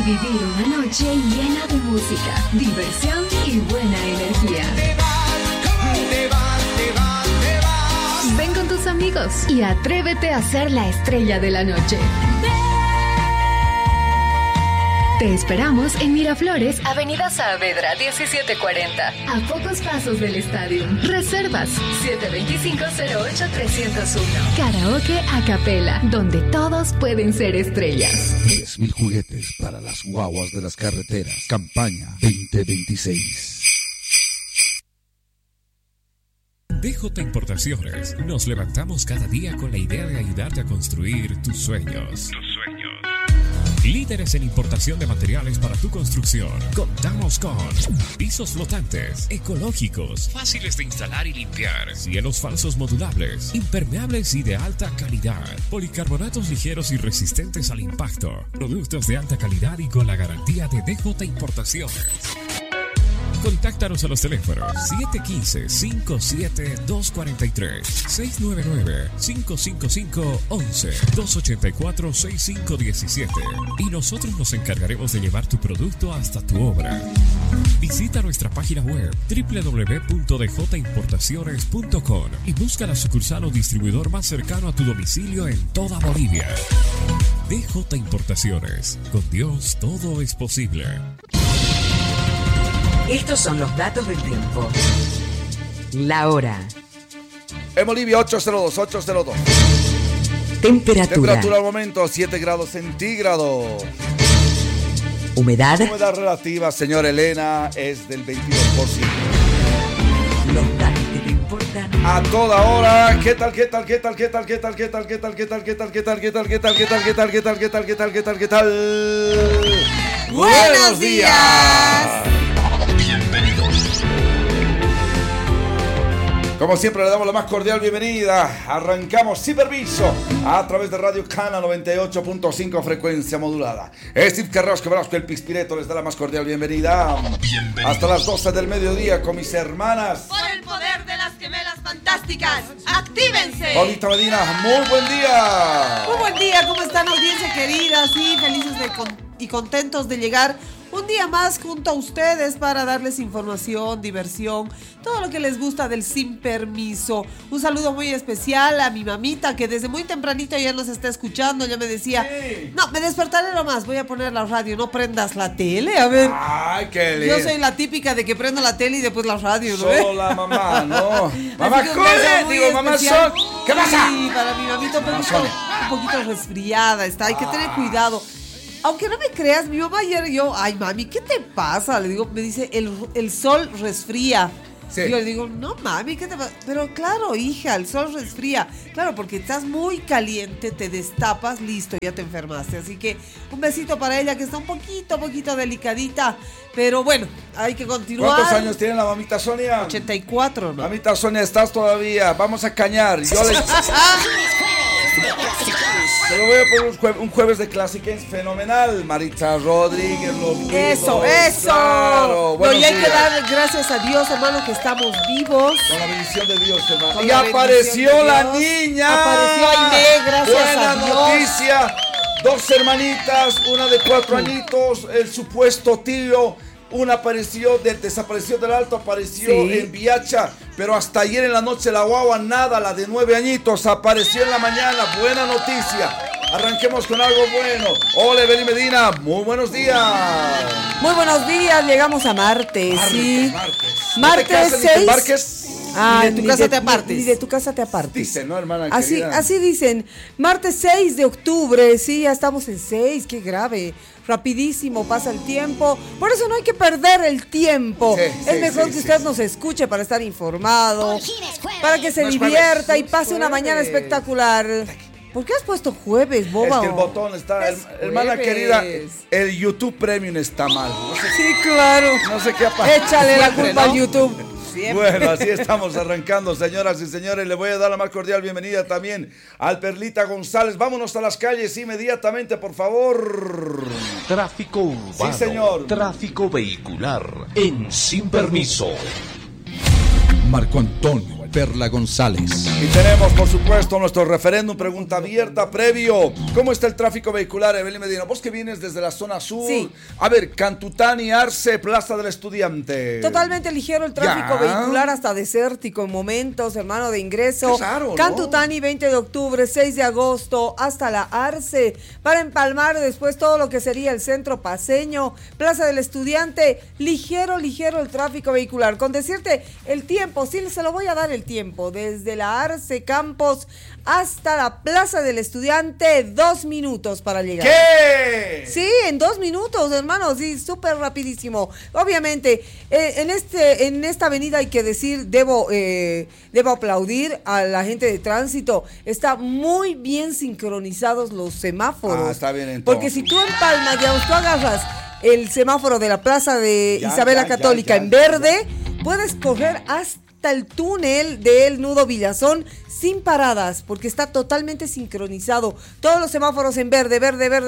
vivir una noche llena de música, diversión y buena energía. Ven con tus amigos y atrévete a ser la estrella de la noche. Te esperamos en Miraflores, Avenida Saavedra 1740, a pocos pasos del estadio. Reservas 725-08-301. Karaoke a capela, donde todos pueden ser estrellas. 10,000 juguetes para las guaguas de las carreteras. Campaña 2026. DJ Importaciones. Nos levantamos cada día con la idea de ayudarte a construir tus sueños. Líderes en importación de materiales para tu construcción. Contamos con pisos flotantes, ecológicos, fáciles de instalar y limpiar, cielos falsos modulables, impermeables y de alta calidad, policarbonatos ligeros y resistentes al impacto, productos de alta calidad y con la garantía de DJ Importaciones. Contáctanos a los teléfonos 715-57-243, 699-555-11, 284-6517 y nosotros nos encargaremos de llevar tu producto hasta tu obra. Visita nuestra página web www.djimportaciones.com y busca la sucursal o distribuidor más cercano a tu domicilio en toda Bolivia. DJ Importaciones. Con Dios todo es posible. Estos son los datos del tiempo. La hora. En Bolivia 802. Temperatura al momento 7 grados centígrados. Humedad. Humedad relativa, señora Elena, es del 22%. Los datos que te importan. A toda hora. ¿Qué tal? ¡Buenos días! Como siempre le damos la más cordial bienvenida. Arrancamos sin permiso a través de Radio Cana 98.5 frecuencia modulada. Steve Carrasco Velasco, el Pispireto, les da la más cordial bienvenida. Hasta las 12 del mediodía con mis hermanas. Por el poder de las gemelas fantásticas, ¡actívense! Paulita Medina, muy buen día. Muy buen día, ¿cómo están, audiencia querida? Sí, felices y contentos de llegar un día más junto a ustedes para darles información, diversión, todo lo que les gusta del Sin Permiso. Un saludo muy especial a mi mamita que desde muy tempranito ya nos está escuchando. Ya me decía, sí, no, me despertaré nomás, voy a poner la radio, no prendas la tele. A ver, ay, qué lindo. Yo soy la típica de que prendo la tele y después la radio, ¿no? Solo la mamá, no. Mamá, corre, digo, mamá, son. ¿Qué pasa? Sí, para mi mamita un poquito resfriada está, hay que tener cuidado. Aunque no me creas, mi mamá ayer ay mami, ¿qué te pasa? Le digo, me dice, el sol resfría. Sí. Yo le digo, no mami, ¿qué te pasa? Pero claro, hija, el sol resfría. Claro, porque estás muy caliente, te destapas, listo, ya te enfermaste. Así que un besito para ella que está un poquito delicadita. Pero bueno, hay que continuar. ¿Cuántos años tiene la mamita Sonia? 84, ¿no? Mamita Sonia, estás todavía, vamos a cañar. Yo le... Te lo voy a poner un jueves de clásicas fenomenal. Maritza Rodríguez, Eso. Claro, no, y hay que dar gracias a Dios, hermano, que estamos vivos. Con la bendición de Dios, hermano. Y apareció la niña. Apareció Aime, gracias a Dios. Buena noticia. 2 hermanitas, una de 4 añitos, el supuesto tío. Una desapareció del Alto, apareció en Viacha, pero hasta ayer en la noche la guagua nada, la de 9 añitos, apareció en la mañana. Buena noticia. Arranquemos con algo bueno. Hola, Evelyn Medina, muy buenos días. Muy buenos días, llegamos a martes, sí. Martes 6. Ni de tu casa te apartes. Ni de tu casa te apartes. Dicen, ¿no, hermana querida? Así dicen. Martes 6 de octubre, sí, ya estamos en 6, qué grave. Rapidísimo pasa el tiempo. Por eso no hay que perder el tiempo. Es mejor que usted nos escuche para estar informado, para que se divierta y pase una mañana espectacular. ¿Por qué has puesto jueves, boba? Es que el botón está... hermana querida, el YouTube Premium está mal. No sé, sí, claro. No sé qué ha pasado. Échale la culpa al YouTube. Siempre. Bueno, así estamos arrancando, señoras y señores. Le voy a dar la más cordial bienvenida también al Perlita González. Vámonos a las calles inmediatamente, por favor. Tráfico urbano. Sí, señor. Tráfico vehicular en Sin Permiso. Marco Antonio Perla González. Y tenemos, por supuesto, nuestro referéndum, pregunta abierta previo. ¿Cómo está el tráfico vehicular, Evelyn Medina? Vos que vienes desde la zona sur. Sí. A ver, Cantutani, Arce, Plaza del Estudiante. Totalmente ligero el tráfico vehicular, hasta desértico en momentos, hermano, de ingreso. Qué raro, ¿no? Cantutani, 20 de octubre, 6 de agosto, hasta la Arce. Para empalmar después todo lo que sería el centro paceño, Plaza del Estudiante, ligero el tráfico vehicular. Con decirte el tiempo, sí, se lo voy a dar el tiempo. Desde la Arce Campos hasta la Plaza del Estudiante, 2 minutos para llegar. ¿Qué? Sí, en 2 minutos, hermano, sí, súper rapidísimo. Obviamente, en esta avenida hay que decir, debo aplaudir a la gente de tránsito. Está muy bien sincronizados los semáforos. Ah, está bien entonces. Porque si tú empalmas, digamos, tú agarras el semáforo de la Plaza de Isabel la Católica en verde, puedes correr hasta el túnel del Nudo Villazón sin paradas, porque está totalmente sincronizado. Todos los semáforos en verde,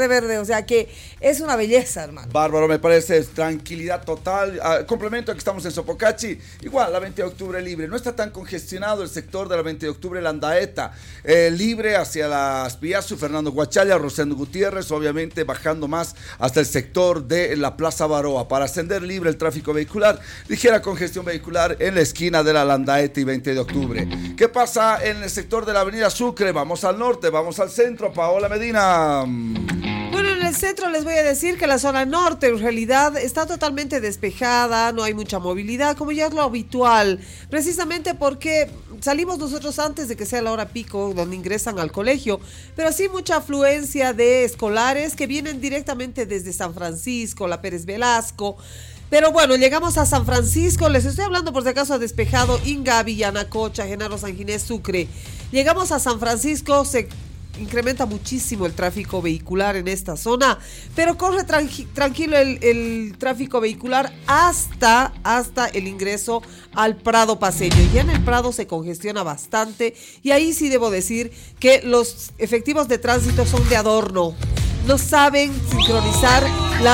o sea que es una belleza, hermano. Bárbaro, me parece, tranquilidad total. Complemento que estamos en Sopocachi, igual la 20 de octubre libre. No está tan congestionado el sector de la 20 de octubre, Landaeta, libre hacia la Aspiazu, Fernando Guachalla, Rosendo Gutiérrez, obviamente bajando más hasta el sector de la Plaza Baroa. Para ascender libre el tráfico vehicular, ligera congestión vehicular en la esquina de la Landaeta y 20 de octubre. ¿Qué pasa en el sector de la avenida Sucre? Vamos al norte, vamos al centro. Paola Medina. Bueno, en el centro les voy a decir que la zona norte en realidad está totalmente despejada, no hay mucha movilidad, como ya es lo habitual, precisamente porque salimos nosotros antes de que sea la hora pico, donde ingresan al colegio, pero sí mucha afluencia de escolares que vienen directamente desde San Francisco, la Pérez Velasco. Pero bueno, llegamos a San Francisco, les estoy hablando por si acaso despejado, Ingavi, Yanacocha, Genaro San Ginés, Sucre. Llegamos a San Francisco, se incrementa muchísimo el tráfico vehicular en esta zona, pero corre tranquilo el tráfico vehicular hasta el ingreso al Prado Paceño. Ya en el Prado se congestiona bastante y ahí sí debo decir que los efectivos de tránsito son de adorno. No saben sincronizar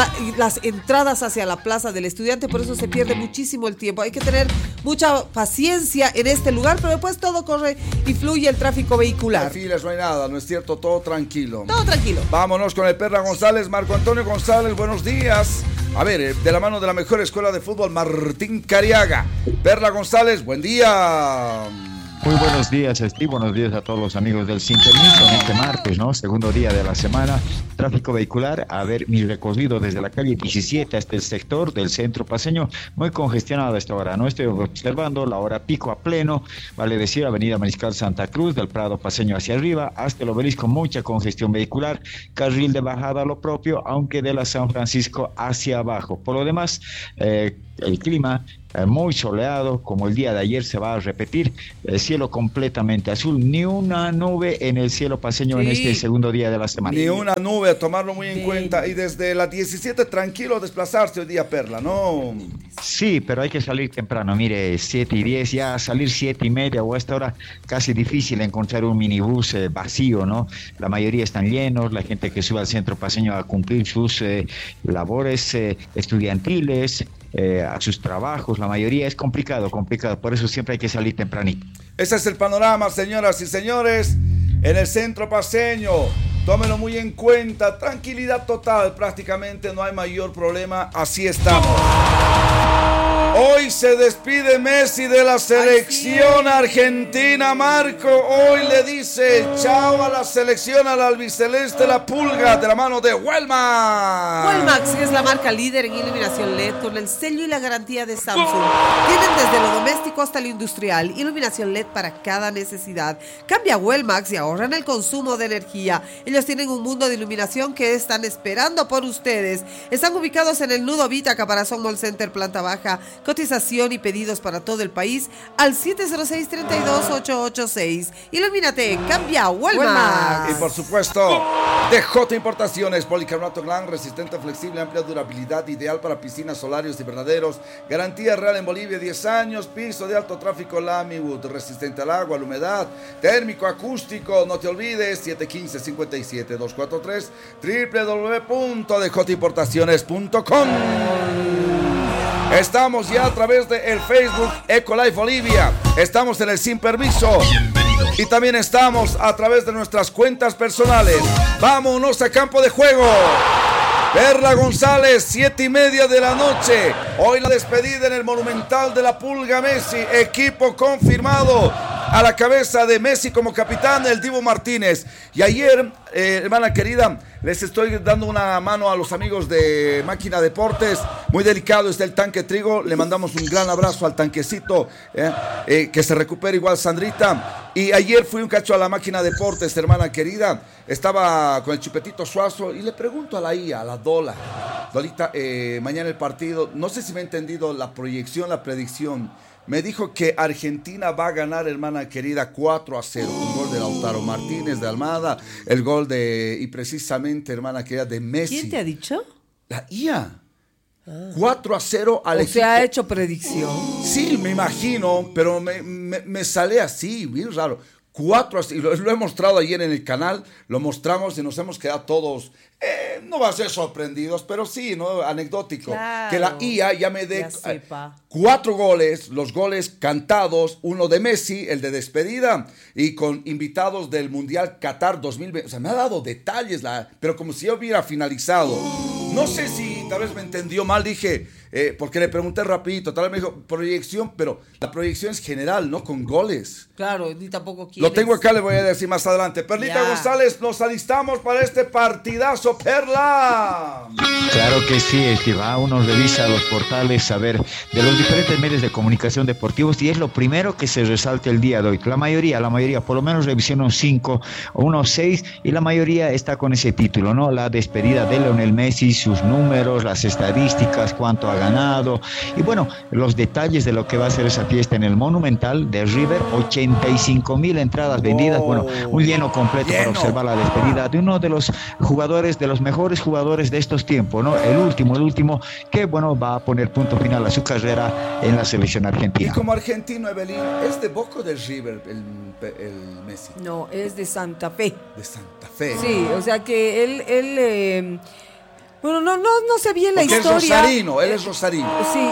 las entradas hacia la Plaza del Estudiante, por eso se pierde muchísimo el tiempo. Hay que tener mucha paciencia en este lugar, pero después todo corre y fluye el tráfico vehicular. No hay filas, no hay nada, ¿no es cierto? Todo tranquilo. Todo tranquilo. Vámonos con el Perla González, Marco Antonio González, buenos días. A ver, de la mano de la mejor escuela de fútbol, Martín Cariaga. Perla González, buen día. Muy buenos días, Steve. Buenos días a todos los amigos del Sin Permiso en este martes, ¿no? Segundo día de la semana. Tráfico vehicular. A ver, mi recorrido desde la calle 17 hasta el sector del centro paceño, muy congestionado a esta hora, ¿no? Estoy observando la hora pico a pleno, vale decir, avenida Mariscal Santa Cruz, del Prado Paceño hacia arriba, hasta el Obelisco, mucha congestión vehicular, carril de bajada a lo propio, aunque de la San Francisco hacia abajo. Por lo demás, el clima muy soleado, como el día de ayer se va a repetir, el cielo completamente azul, ni una nube en el cielo paceño en este segundo día de la semana. Ni una nube, a tomarlo muy en cuenta, y desde las 17 tranquilo desplazarse hoy día, Perla, ¿no? Sí, pero hay que salir temprano, mire, 7:10, ya salir 7:30 o a esta hora casi difícil encontrar un minibús vacío, ¿no? La mayoría están llenos, la gente que sube al centro paceño a cumplir sus labores estudiantiles, a sus trabajos, la mayoría es complicado, por eso siempre hay que salir tempranito. Ese es el panorama, señoras y señores, en el centro paceño. Tómenlo muy en cuenta, tranquilidad total, prácticamente no hay mayor problema, así estamos. Hoy se despide Messi de la selección argentina, Marco. Hoy le dice chao a la selección, al albiceleste, la pulga, de la mano de Huelmax. Huelmax es la marca líder en iluminación LED con el sello y la garantía de Samsung. Tienen desde lo doméstico hasta lo industrial, iluminación LED para cada necesidad. Cambia a Huelmax y ahorra en el consumo de energía. Ellos tienen un mundo de iluminación que están esperando por ustedes. Están ubicados en el Nudo Vita, Caparazón Mall Center, planta baja. Cotización y pedidos para todo el país al 706-32886. Ilumínate, cambia Huelmax. Y por supuesto, DJ Importaciones, policarbonato Glan, resistente, flexible, amplia durabilidad, ideal para piscinas, solarios, invernaderos. Garantía real en Bolivia, 10 años. Piso de alto tráfico Lamiwood, resistente al agua, a la humedad, térmico, acústico. No te olvides, 715-57-243, www.djimportaciones.com. Estamos ya a través de el Facebook Ecolife Bolivia. Estamos en el Sin Permiso. Y también estamos a través de nuestras cuentas personales. Vámonos a campo de juego. Perla González, 7:30 de la noche. Hoy la despedida en el Monumental de la Pulga Messi. Equipo confirmado. A la cabeza de Messi como capitán, el Dibu Martínez. Y ayer, hermana querida, les estoy dando una mano a los amigos de Máquina Deportes. Muy delicado está el tanque Trigo. Le mandamos un gran abrazo al tanquecito. Que se recupere igual Sandrita. Y ayer fui un cacho a la Máquina Deportes, hermana querida. Estaba con el Chupetito Suazo y le pregunto a la IA, a la Dola. Dolita, mañana el partido. No sé si me ha entendido la proyección, la predicción. Me dijo que Argentina va a ganar, hermana querida, 4-0. Un gol de Lautaro Martínez, de Almada, el gol y precisamente, hermana querida, de Messi. ¿Quién te ha dicho? La IA. 4-0 al equipo. ¿O se ha hecho predicción? Sí, me imagino, pero me sale así, bien raro. 4-0, lo he mostrado ayer en el canal, lo mostramos y nos hemos quedado todos, no va a ser sorprendidos, pero sí, ¿no? Anecdótico. Claro, que la IA ya me dé 4 goles, los goles cantados, uno de Messi, el de despedida, y con invitados del Mundial Qatar 2020. O sea, me ha dado detalles, pero como si yo hubiera finalizado. No sé si tal vez me entendió mal, dije, porque le pregunté rapidito, tal vez me dijo proyección, pero la proyección es general, no con goles. Claro, ni tampoco quieres. Lo tengo acá, le voy a decir más adelante. Perlita González, nos alistamos para este partidazo, Perla. Claro que sí, va, uno revisa los portales, a ver, de los diferentes medios de comunicación deportivos, y es lo primero que se resalta el día de hoy. La mayoría, por lo menos revisaron 5 o unos 6, y la mayoría está con ese título, ¿no? La despedida de Lionel Messi, sus números, las estadísticas, cuánto ha ganado, y bueno, los detalles de lo que va a ser esa fiesta en el Monumental de River. 85,000 entradas vendidas, bueno, un lleno completo para observar la despedida de uno de los jugadores, de los mejores jugadores de estos tiempos, ¿no? El último, que bueno, va a poner punto final a su carrera en la selección argentina. Y como argentino, Evelyn, ¿es de Boca o de River el Messi? No, es de Santa Fe. De Santa Fe. Sí, o sea que él bueno, no sé bien la historia. Él es rosarino. Sí,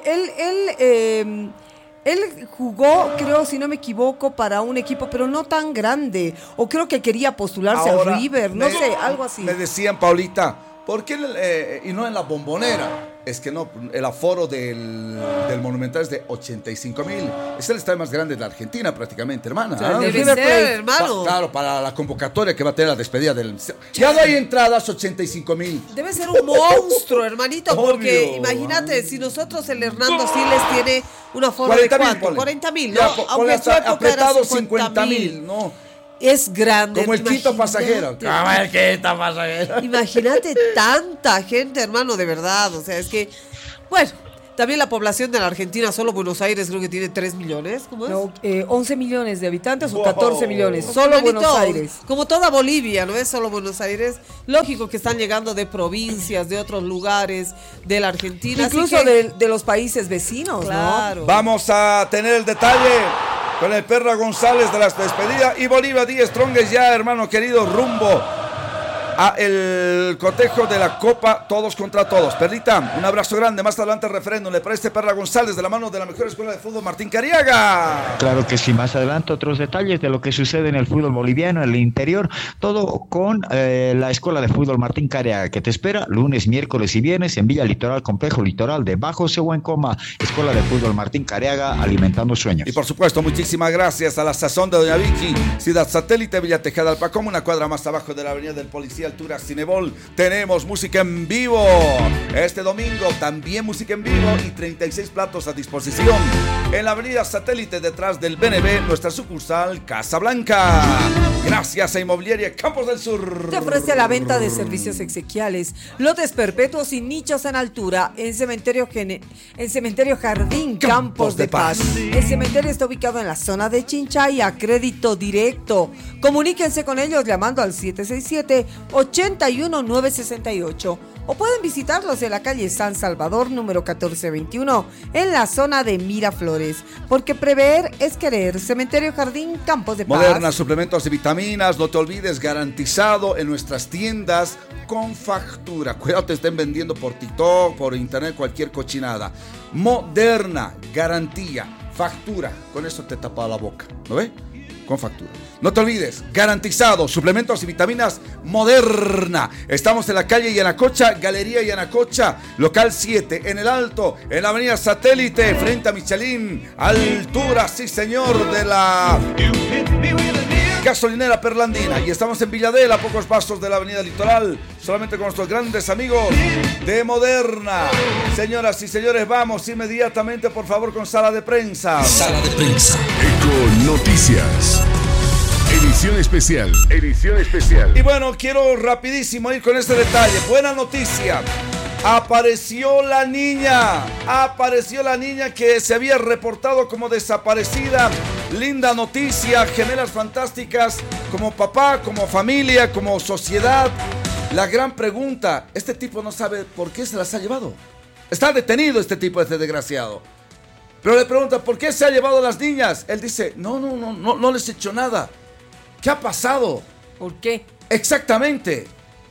él jugó, creo, si no me equivoco, para un equipo, pero no tan grande. O creo que quería postularse a River, no sé, algo así. Me decían, Paulita, ¿por qué y no en la Bombonera? Es que no, el aforo del Monumental es de 85,000. Es el estadio más grande de la Argentina, prácticamente, hermana. O sea, debe ser, hermano. Claro, para la convocatoria que va a tener la despedida del... Ya no hay entradas, 85,000. Debe ser un monstruo, hermanito, porque imagínate, si nosotros el Hernando Siles tiene un aforo de ¿cuánto? 40,000, ¿no? Aunque su época apretado era 50,000, ¿no? Es grande. Como el Quito pasajero. Como el Quito pasajero. Imagínate tanta gente, hermano, de verdad. O sea, es que, bueno, también la población de la Argentina, solo Buenos Aires, creo que tiene 3 millones. ¿Cómo es? No, 11 millones de habitantes o 14 millones. Solo Buenos Aires. Como toda Bolivia, ¿no es? Solo Buenos Aires. Lógico que están llegando de provincias, de otros lugares de la Argentina. Incluso de los países vecinos, claro, ¿no? Vamos a tener el detalle con el Perla González de la despedida y Bolívar Díaz Strongest ya, hermano querido, rumbo a el cotejo de la Copa Todos contra Todos. Perlita, un abrazo grande. Más adelante el referéndum le parece Perla González de la mano de la mejor escuela de fútbol Martín Cariaga. Claro que sí, más adelante otros detalles de lo que sucede en el fútbol boliviano, en el interior, todo con la escuela de fútbol Martín Cariaga, que te espera lunes, miércoles y viernes en Villa Litoral, Complejo Litoral de Bajo Sehuencoma. Escuela de fútbol Martín Cariaga, alimentando sueños. Y por supuesto, muchísimas gracias a la sazón de Doña Vicky, Ciudad Satélite, Villa Tejada, Alpacoma, una cuadra más abajo de la avenida del Policía, altura Cinebol. Tenemos música en vivo este domingo, también música en vivo y 36 platos a disposición en la avenida Satélite, detrás del BNB, nuestra sucursal Casablanca. Gracias a Inmobiliaria Campos del Sur. Te ofrece la venta de servicios exequiales, lotes perpetuos y nichos en altura en Cementerio Jardín Campos de Paz. El cementerio está ubicado en la zona de Chinchay, a crédito directo. Comuníquense con ellos llamando al 767-81968 o pueden visitarlos en la calle San Salvador número 1421 en la zona de Miraflores, porque prever es querer. Cementerio Jardín Campos de Paz. Moderna, suplementos de vitaminas, no te olvides, garantizado en nuestras tiendas con factura. Cuidado, te estén vendiendo por TikTok, por internet, cualquier cochinada. Moderna, garantía, factura. Con eso te tapa la boca, ¿no ves? Con factura. No te olvides, garantizado, suplementos y vitaminas Moderna. Estamos en la calle Yanacocha, Galería Yanacocha, local 7, en el Alto, en la avenida Satélite, frente a Michelin, altura, sí señor, de la gasolinera Perlandina. Y estamos en Villadela, a pocos pasos de la avenida Litoral, solamente con nuestros grandes amigos de Moderna. Señoras y señores, vamos inmediatamente, por favor, con Sala de Prensa. Sala de Prensa. Eco Noticias. Edición especial. Edición especial. Y bueno, quiero rapidísimo ir con este detalle. Buena noticia. Apareció la niña que se había reportado como desaparecida. Linda noticia, gemelas fantásticas, como papá, como familia, como sociedad. La gran pregunta, este tipo no sabe por qué se las ha llevado. Está detenido este tipo, este desgraciado. Pero le pregunta, ¿por qué se ha llevado a las niñas? Él dice, no les he hecho nada. ¿Qué ha pasado? ¿Por qué? Exactamente.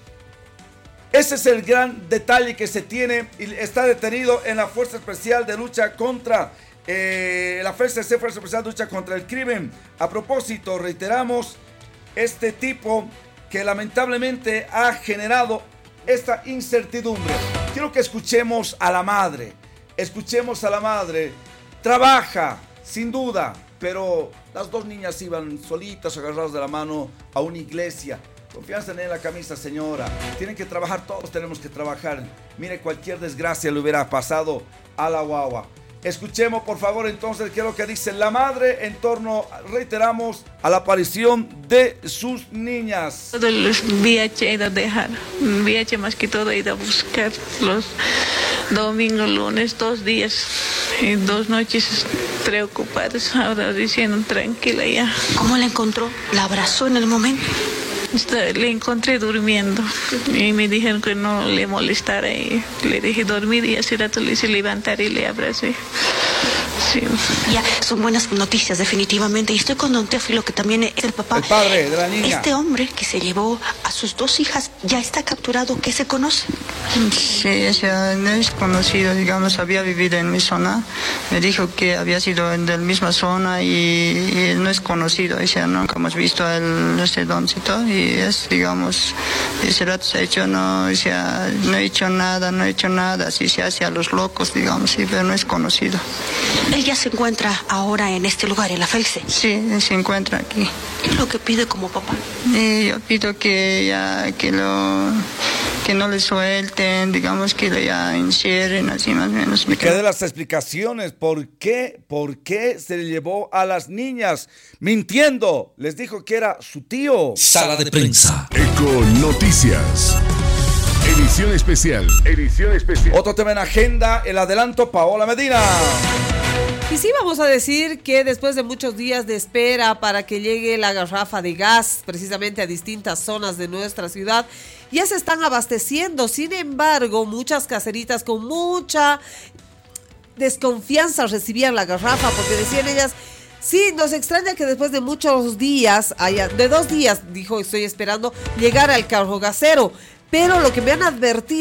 Ese es el gran detalle que se tiene y está detenido en la Fuerza Especial de Lucha contra la Fuerza Especial de Lucha contra el Crimen. A propósito, reiteramos, este tipo que lamentablemente ha generado esta incertidumbre. Quiero que escuchemos a la madre. Escuchemos a la madre. Trabaja, sin duda, pero las dos niñas iban solitas, agarradas de la mano a una iglesia. Confianza en la camisa, señora. Tienen que trabajar, todos tenemos que trabajar. Mire, cualquier desgracia le hubiera pasado a la guagua. Escuchemos, por favor, entonces, qué es lo que dice la madre en torno, reiteramos, a la aparición de sus niñas. Todos los VH he ido a dejar. VH más que todo he ido a buscar los domingos, lunes, 2 días y 2 noches preocupados. Ahora diciendo tranquila ya. ¿Cómo la encontró? ¿La abrazó en el momento? Le encontré durmiendo y me dijeron que no le molestara y le dejé dormir y hace rato le hice levantar y le abracé. Sí. Ya, son buenas noticias definitivamente. Y estoy con don Teófilo, que también es el papá. El padre de la niña. Este hombre que se llevó a sus 2 hijas ya está capturado. ¿Qué se conoce? Sí, ella no es conocido, digamos, había vivido en mi zona. Me dijo que había sido de la misma zona y no es conocido. Ella nunca hemos visto este doncito y es, digamos, ese rato se ha hecho, no he hecho nada, así se hace a los locos, digamos, sí, pero no es conocido. Él ya se encuentra ahora en este lugar, en la Felce. Sí, se encuentra aquí. ¿Qué es lo que pide como papá? Yo pido que no le suelten, digamos, que le ya encierren, así más o menos. Me quedé las explicaciones, ¿por qué se le llevó a las niñas? Mintiendo, les dijo que era su tío. Sala de Prensa. Eco Noticias. Edición especial. Edición especial. Otro tema en agenda, el adelanto, Paola Medina. Y sí, vamos a decir que después de muchos días de espera para que llegue la garrafa de gas, precisamente a distintas zonas de nuestra ciudad, ya se están abasteciendo. Sin embargo, muchas caseritas con mucha desconfianza recibían la garrafa porque decían ellas, sí, nos extraña que después de muchos días, de 2 días, dijo, estoy esperando, llegar al carro gasero. Pero lo que me han advertido